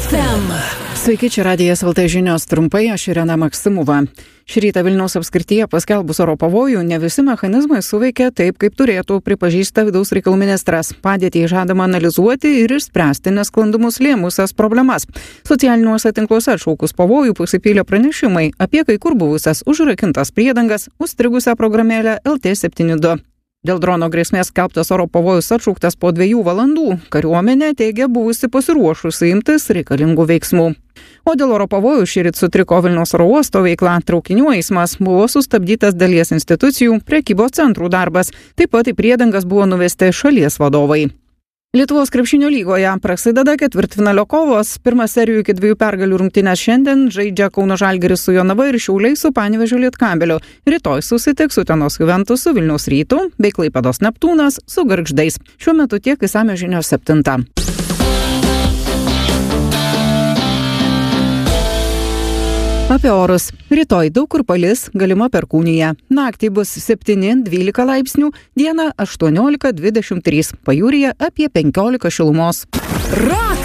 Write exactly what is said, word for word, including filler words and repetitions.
F M. Sveiki, čia Radijas L T žinios trumpai, aš Irena Maksimova. Šį rytą Vilniaus apskrityje paskelbus oro pavojų, ne visi mechanizmai suveikia taip, kaip turėtų, pripažįsta vidaus reikalų ministras. Padėtį žadama analizuoti ir išspręsti nesklandumus lėmusias problemas. Socialiniuose tinkluose atšaukus pavojų pasipylė pranešimai apie kai kur buvusias užrakintas priedangas, užstrigusią programėlę L T septyni du. Dėl drono grėsmės skelbtas oro pavojus atšauktas po dviejų valandų. Kariuomenė teigia buvusi pasiruošusi imtis reikalingų veiksmų. O dėl oro pavojų šįryt sutriko Vilniaus oro uosto veikla, traukinių eismas, buvo sustabdytas dalies institucijų, prekybos centrų darbas. Taip pat į priedangas buvo nuvesti šalies vadovai. Lietuvos krepšinio lygoje prasideda ketvirtfinalio kovos. Pirmas serijų iki dviejų pergalių rungtynės šiandien žaidžia Kauno Žalgiris su Jonava ir Šiauliai su Panevėžio Lietkabeliu. Rytoj susitiks Utenos Juventus su Vilniaus Rytu bei Klaipėdos Neptūnas su Gargždais. Šiuo metu tiek išsamios žinios septintą. Apie orus. Rytoj daug kur palis, galima perkūnija. Naktį bus septyni dvylika laipsnių, dieną aštuoniolika dvidešimt trys, pajūryje apie penkiolika šilumos. Rock